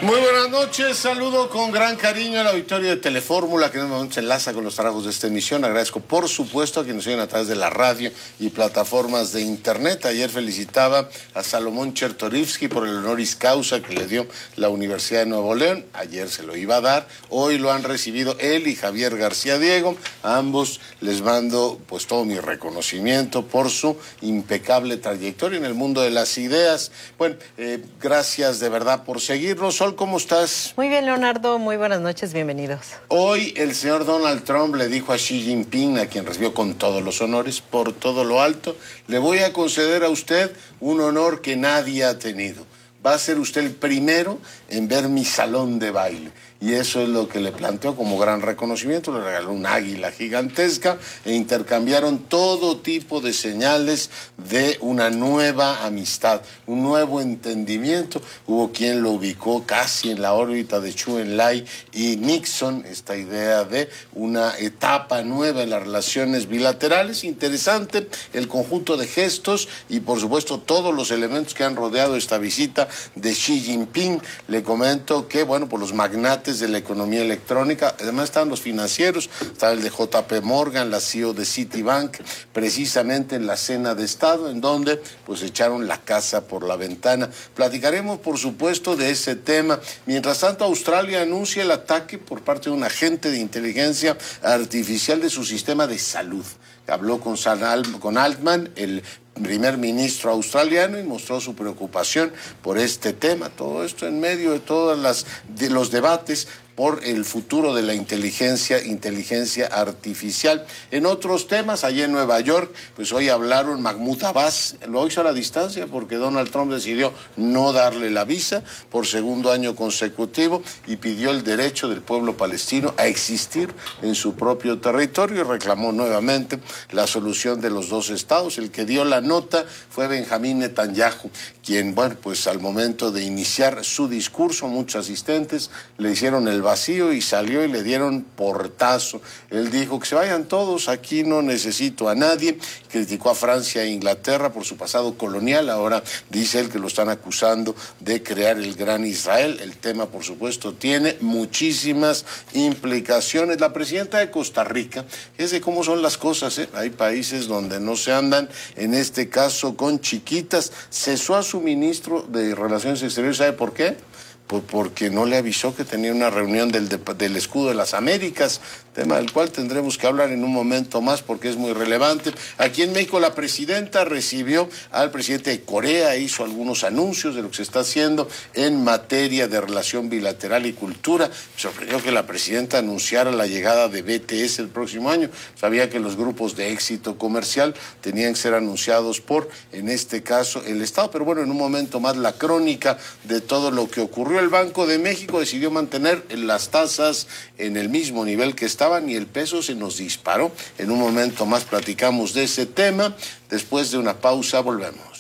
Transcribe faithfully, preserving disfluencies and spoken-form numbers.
Muy buenas noches, saludo con gran cariño al auditorio de Telefórmula que en este momento se enlaza con los trabajos de esta emisión. Agradezco por supuesto a quienes siguen a través de la radio y plataformas de internet. Ayer felicitaba a Salomón Chertorivsky por el honoris causa que le dio la Universidad de Nuevo León. Ayer se lo iba a dar, hoy lo han recibido él y Javier García Diego. A ambos les mando pues todo mi reconocimiento por su impecable trayectoria en el mundo de las ideas. Bueno, eh, gracias de verdad por seguirnos. Sol, ¿cómo estás? Muy bien, Leonardo, muy buenas noches, bienvenidos. Hoy el señor Donald Trump le dijo a Xi Jinping, a quien recibió con todos los honores, por todo lo alto, le voy a conceder a usted un honor que nadie ha tenido. Va a ser usted el primero en ver mi salón de baile. Y eso es lo que le planteó como gran reconocimiento. Le regaló un águila gigantesca e intercambiaron todo tipo de señales de una nueva amistad, un nuevo entendimiento. Hubo quien lo ubicó casi en la órbita de Zhou Enlai y Nixon, esta idea de una etapa nueva en las relaciones bilaterales. Interesante el conjunto de gestos y por supuesto todos los elementos que han rodeado esta visita de Xi Jinping. Le comento que, bueno, por los magnates de la economía electrónica, además están los financieros, está el de J P Morgan, la C E O de Citibank, precisamente en la cena de Estado, en donde pues echaron la casa por la ventana. Platicaremos, por supuesto, de ese tema. Mientras tanto, Australia anuncia el ataque por parte de un agente de inteligencia artificial de su sistema de salud. Habló con, con Altman, el primer ministro australiano, y mostró su preocupación por este tema. Todo esto en medio de todos las, de los debates por el futuro de la inteligencia, inteligencia artificial. En otros temas, allá en Nueva York, pues hoy hablaron Mahmoud Abbas, lo hizo a la distancia porque Donald Trump decidió no darle la visa por segundo año consecutivo y pidió el derecho del pueblo palestino a existir en su propio territorio y reclamó nuevamente la solución de los dos estados. El que dio la nota fue Benjamín Netanyahu, quien, bueno, pues al momento de iniciar su discurso, muchos asistentes le hicieron el vacío y salió y le dieron portazo. Él dijo que se vayan todos, aquí no necesito a nadie. Criticó a Francia e Inglaterra por su pasado colonial. Ahora dice él que lo están acusando de crear el gran Israel. El tema, por supuesto, tiene muchísimas implicaciones. La presidenta de Costa Rica, es de cómo son las cosas, ¿eh? Hay países donde no se andan, en este caso con chiquitas. Cesó a su ministro de Relaciones Exteriores, ¿sabe por qué? Pues porque no le avisó que tenía una reunión del, de, del Escudo de las Américas, tema del cual tendremos que hablar en un momento más porque es muy relevante. Aquí en México la presidenta recibió al presidente de Corea, hizo algunos anuncios de lo que se está haciendo en materia de relación bilateral y cultura. Me sorprendió que la presidenta anunciara la llegada de B T S el próximo año. Sabía que los grupos de éxito comercial tenían que ser anunciados por, en este caso, el Estado. Pero bueno, en un momento más la crónica de todo lo que ocurrió. El Banco de México decidió mantener las tasas en el mismo nivel que estaban y el peso se nos disparó. En un momento más platicamos de ese tema. Después de una pausa volvemos.